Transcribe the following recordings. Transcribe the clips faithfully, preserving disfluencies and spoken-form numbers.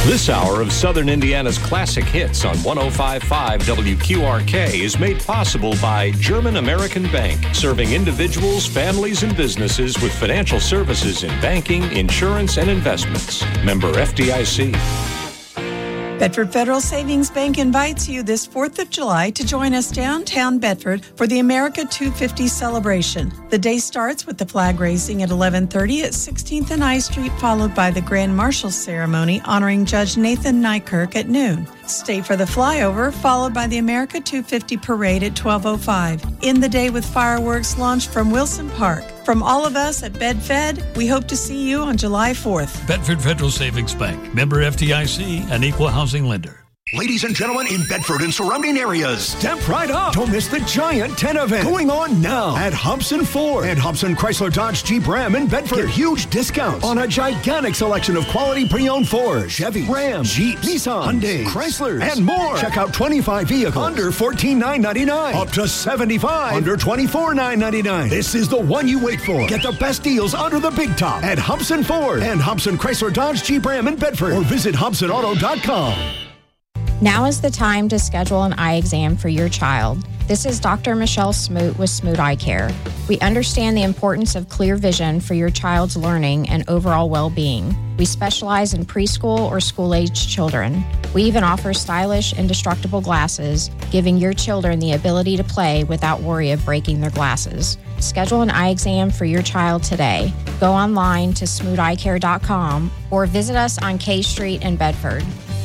This hour of Southern Indiana's classic hits on one oh five point five W Q R K is made possible by German American Bank, serving individuals, families, and businesses with financial services in banking, insurance, and investments. Member F D I C. Bedford Federal Savings Bank invites you this fourth of July to join us downtown Bedford for the America two fifty celebration. The day starts with the flag raising at eleven thirty at sixteenth and I Street, followed by the Grand Marshal ceremony honoring Judge Nathan Nykirk at noon. Stay for the flyover, followed by the America two fifty parade at twelve oh five. End the day with fireworks launched from Wilson Park. From all of us at BedFed, we hope to see you on July fourth. Bedford Federal Savings Bank, member F D I C, an equal housing lender. Ladies and gentlemen in Bedford and surrounding areas, step right up. Don't miss the Giant ten event going on now at Hobson Ford and Hobson Chrysler Dodge Jeep Ram in Bedford. Get huge discounts on a gigantic selection of quality pre-owned Ford, Chevy, Ram, Jeep, Nissan, Hyundai, Chrysler, and more. Check out twenty-five vehicles under fourteen thousand nine hundred ninety-nine dollars, up to seventy-five under twenty-four thousand nine hundred ninety-nine dollars. This is the one you wait for. Get the best deals under the big top at Hobson Ford and Hobson Chrysler Dodge Jeep Ram in Bedford, or visit hobson auto dot com. Now is the time to schedule an eye exam for your child. This is Doctor Michelle Smoot with Smoot Eye Care. We understand the importance of clear vision for your child's learning and overall well-being. We specialize in preschool or school-aged children. We even offer stylish, indestructible glasses, giving your children the ability to play without worry of breaking their glasses. Schedule an eye exam for your child today. Go online to smoot eye care dot com or visit us on K Street in Bedford.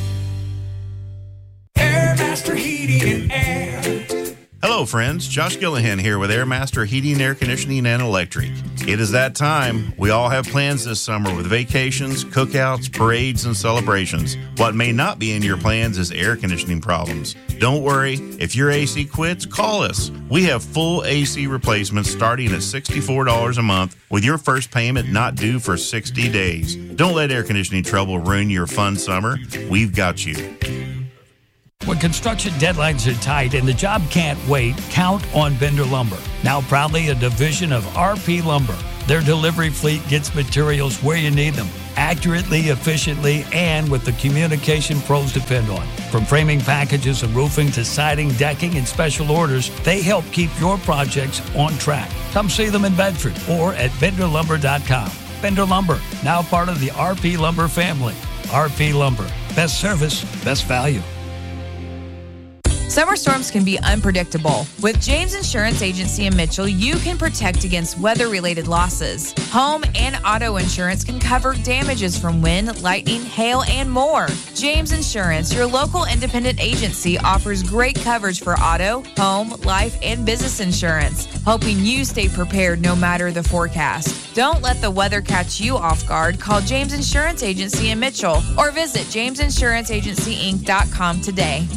Airmaster Heating and Air. Hello, friends. Josh Gillihan here with Airmaster Heating, Air Conditioning, and Electric. It is that time. We all have plans this summer with vacations, cookouts, parades, and celebrations. What may not be in your plans is air conditioning problems. Don't worry. If your A C quits, call us. We have full A C replacements starting at sixty-four dollars a month with your first payment not due for sixty days. Don't let air conditioning trouble ruin your fun summer. We've got you. When construction deadlines are tight and the job can't wait, count on Bender Lumber. Now proudly a division of R P Lumber. Their delivery fleet gets materials where you need them, accurately, efficiently, and with the communication pros depend on. From framing packages and roofing to siding, decking, and special orders, they help keep your projects on track. Come see them in Bedford or at bender lumber dot com. Bender Lumber, now part of the R P Lumber family. R P Lumber, best service, best value. Summer storms can be unpredictable. With James Insurance Agency in Mitchell, you can protect against weather-related losses. Home and auto insurance can cover damages from wind, lightning, hail, and more. James Insurance, your local independent agency, offers great coverage for auto, home, life, and business insurance, helping you stay prepared no matter the forecast. Don't let the weather catch you off guard. Call James Insurance Agency in Mitchell or visit james insurance agency inc dot com today.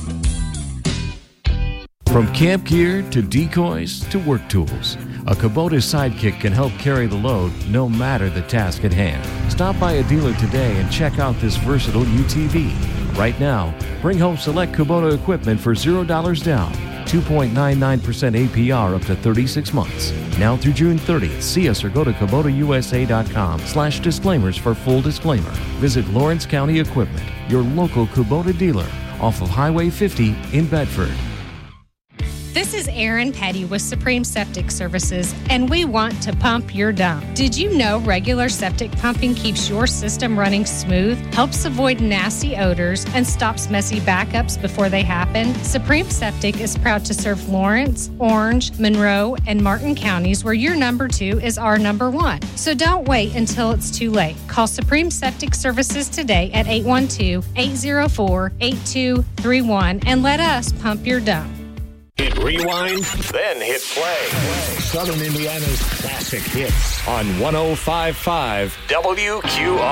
From camp gear to decoys to work tools, a Kubota Sidekick can help carry the load no matter the task at hand. Stop by a dealer today and check out this versatile U T V. Right now, bring home select Kubota equipment for zero dollars down, two point nine nine percent A P R up to thirty-six months. Now through June thirtieth, see us or go to kubota u s a dot com slash disclaimers for full disclaimer. Visit Lawrence County Equipment, your local Kubota dealer, off of Highway fifty in Bedford. This is Erin Petty with Supreme Septic Services, and we want to pump your dump. Did you know regular septic pumping keeps your system running smooth, helps avoid nasty odors, and stops messy backups before they happen? Supreme Septic is proud to serve Lawrence, Orange, Monroe, and Martin counties, where your number two is our number one. So don't wait until it's too late. Call Supreme Septic Services today at eight one two, eight zero four, eight two three one and let us pump your dump. Hit rewind, then hit play. Southern Indiana's classic hits On one oh five point five W Q R.